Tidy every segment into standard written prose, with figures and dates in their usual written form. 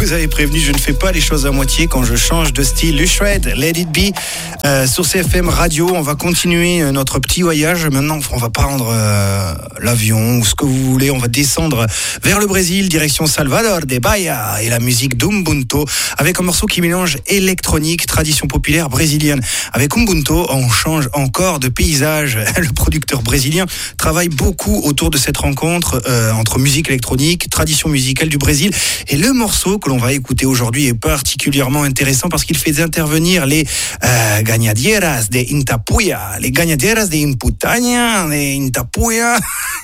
vous avez prévenu, je ne fais pas les choses à moitié quand je change de style. Lushred, Let It Be, sur CFM Radio. On va continuer notre petit voyage. Maintenant, on va prendre l'avion ou ce que vous voulez. On va descendre vers le Brésil, direction Salvador de Bahia et la musique d'Ubuntu, avec un morceau qui mélange électronique, tradition populaire brésilienne. Avec Ubuntu, on change encore de paysage. Le producteur brésilien travaille beaucoup autour de cette rencontre entre musique électronique, tradition musicale du Brésil. Et le morceau que l'on va écouter aujourd'hui est particulièrement intéressant parce qu'il fait intervenir les Ganhadeiras de Intapuia, les Ganhadeiras de Imputaña, de Intapuia.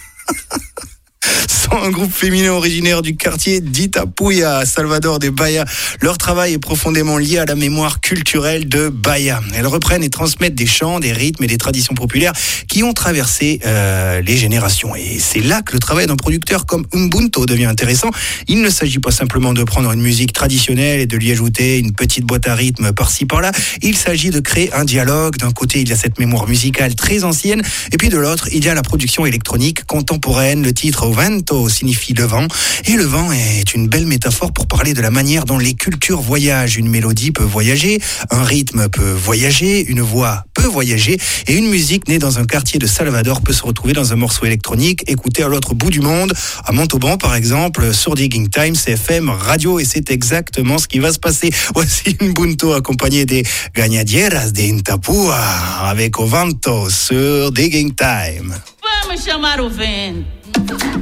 Sont un groupe féminin originaire du quartier d'Itapuia, à Salvador de Bahia. Leur travail est profondément lié à la mémoire culturelle de Bahia. Elles reprennent et transmettent des chants, des rythmes et des traditions populaires qui ont traversé les générations. Et c'est là que le travail d'un producteur comme Ubuntu devient intéressant. Il ne s'agit pas simplement de prendre une musique traditionnelle et de lui ajouter une petite boîte à rythme par-ci par-là. Il s'agit de créer un dialogue. D'un côté, il y a cette mémoire musicale très ancienne, et puis de l'autre, il y a la production électronique contemporaine. Le titre Vento signifie le vent, et le vent est une belle métaphore pour parler de la manière dont les cultures voyagent. Une mélodie peut voyager, un rythme peut voyager, une voix peut voyager, et une musique née dans un quartier de Salvador peut se retrouver dans un morceau électronique écouté à l'autre bout du monde, à Montauban par exemple, sur Digging Time, CFM Radio, et c'est exactement ce qui va se passer. Voici Ubuntu accompagné des Ganhadeiras de Intapua avec O Vento sur Digging Time. Vamos chamar o vento.